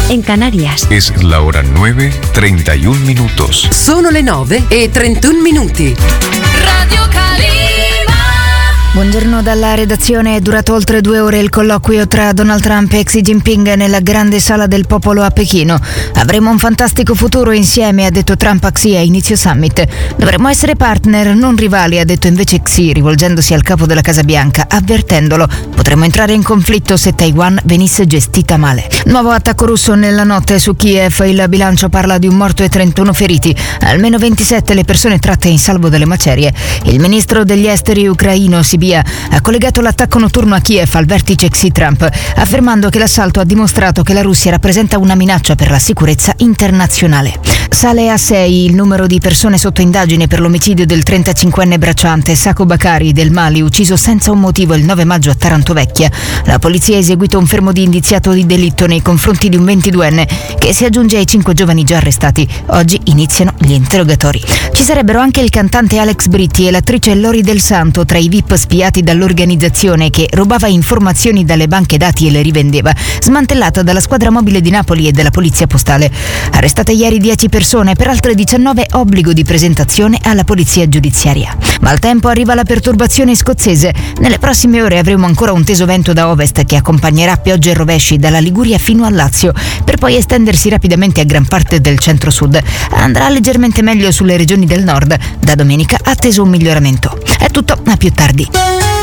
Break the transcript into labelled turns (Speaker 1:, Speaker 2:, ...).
Speaker 1: en Canarias.
Speaker 2: Es la hora 9:31 minutos.
Speaker 3: Sono le 9:31.
Speaker 4: Radio Calima.
Speaker 5: Buongiorno dalla redazione. È durato oltre 2 ore il colloquio tra Donald Trump e Xi Jinping nella grande sala del popolo a Pechino. Avremo un fantastico futuro insieme, ha detto Trump a Xi a inizio summit. Dovremmo essere partner, non rivali, ha detto invece Xi, rivolgendosi al capo della Casa Bianca, avvertendolo: potremmo entrare in conflitto se Taiwan venisse gestita male. Nuovo attacco russo nella notte su Kiev. Il bilancio parla di un morto e 31 feriti, almeno 27 le persone tratte in salvo dalle macerie. Il ministro degli esteri ucraino Sibia ha collegato l'attacco notturno a Kiev al vertice Xi-Trump, affermando che l'assalto ha dimostrato che la Russia rappresenta una minaccia per la sicurezza internazionale. Sale a 6 il numero di persone sotto indagine per l'omicidio del 35enne bracciante Sako Bakari del Mali, ucciso senza un motivo il 9 maggio a Taranto Vecchia. La polizia ha eseguito un fermo di indiziato di delitto nei confronti di un 22enne che si aggiunge ai 5 giovani già arrestati. Oggi iniziano gli interrogatori. Ci sarebbero anche il cantante Alex Britti e l'attrice Lori Del Santo tra i VIP spiati dall'organizzazione che rubava informazioni dalle banche dati e le rivendeva, smantellata dalla squadra mobile di Napoli e della polizia postale. Arrestate ieri 10 persone, per altre 19 obbligo di presentazione alla polizia giudiziaria. Maltempo, arriva la perturbazione scozzese. Nelle prossime ore avremo ancora un teso vento da ovest che accompagnerà piogge e rovesci dalla Liguria fino al Lazio, per poi estendersi rapidamente a gran parte del centro-sud. Andrà leggermente meglio sulle regioni del nord. Da domenica atteso un miglioramento. È tutto, a più tardi.